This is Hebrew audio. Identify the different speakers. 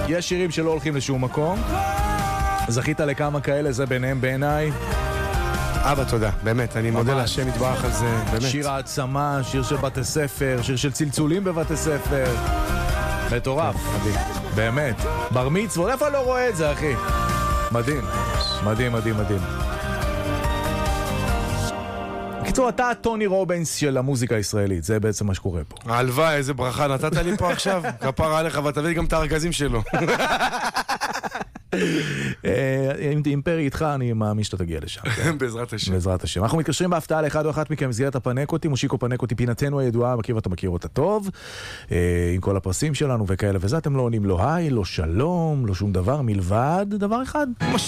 Speaker 1: יש שירים שלא הולכים לשום מקום. זכית לכמה כאלה, זה ביניהם בעיניי.
Speaker 2: אבא, תודה, באמת, אני מודה להשם יתברך על זה, באמת.
Speaker 1: שיר העצמה, שיר של בתי ספר, שיר של צלצולים בבתי ספר. מטורף, באמת. בר מצוות, איפה לא רואה את זה, אחי? מדהים, מדהים, מדהים, מדהים. בקיצור, אתה טוני רובינס של המוזיקה הישראלית, זה בעצם מה שקורה פה.
Speaker 2: הלוואי, איזה ברכה נתת לי פה עכשיו, כפרה עליך, ותביא גם את הארגזים שלו.
Speaker 1: אם פרי איתך, אני מאמין שאתה תגיע לשם.
Speaker 2: בעזרת השם.
Speaker 1: בעזרת השם. אנחנו מתקשרים בהפתעה לאחד או אחת מכם במסגרת הפנקוטי, מושיקו פנקוטי, פינתנו הידועה, אתה מכיר אותה טוב, עם כל הפרסים שלנו וכאלה וזה, אתם לא עונים לא היי, לא שלום, לא שום דבר, מלבד דבר אחד.